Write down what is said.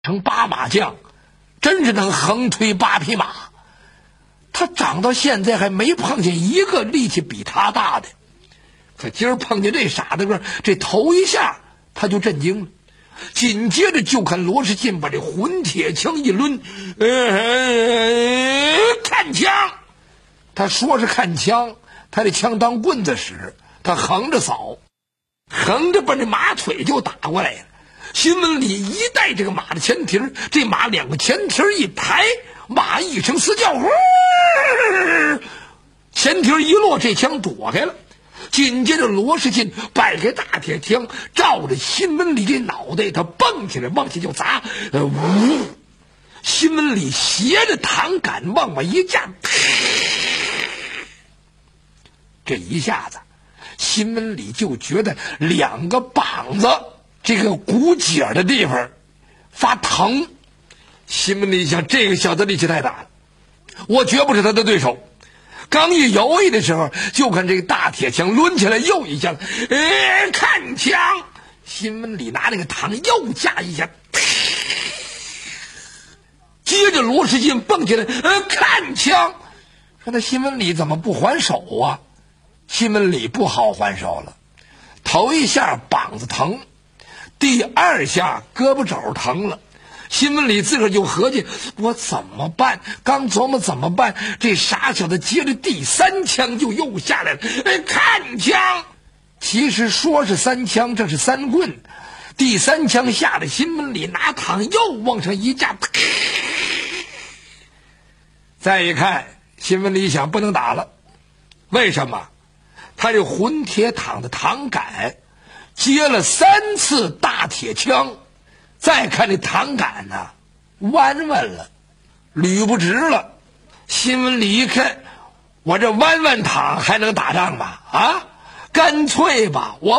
成8马将，真是能横推8匹马。他长到现在还没碰见一个力气比他大的，可今儿碰见这傻大个，这头一下他就震惊了。紧接着就看罗世进把这混铁枪一抡，看枪。他说是看枪，他这枪当棍子使，他横着扫，横着把这马腿就打过来了。新闻里一带这个马的前蹄，这马2个前蹄一抬，马一声嘶叫，前蹄一落，这枪躲开了。紧接着罗世进摆开大铁枪，照着新闻里这脑袋，他蹦起来往下就砸。新闻里斜着膛杆往外一架，这一下子新闻里就觉得2个膀子这个骨节的地方发疼。新闻里想，这个小子力气太大了，我绝不是他的对手。刚一犹豫的时候，就看这个大铁枪抡起来又一枪，看枪。新闻里拿那个膛又架一下，接着罗世进蹦起来，看枪。说那新闻里怎么不还手啊？新闻里不好还手了，头一下膀子疼，第2下胳膊肘疼了。新闻里自个儿就合计，我怎么办？刚琢磨怎么办，这傻小子接着第3枪就又下来了，看枪。其实说是3枪，这是3棍。第3枪下来，新闻里拿膛又往上一架，再一看，新闻里想不能打了。为什么？他这混铁膛的膛杆接了3次大铁枪，再看这膛杆呢，弯弯了，捋不直了。新闻里一看，我这弯弯膛还能打仗吗？干脆吧，我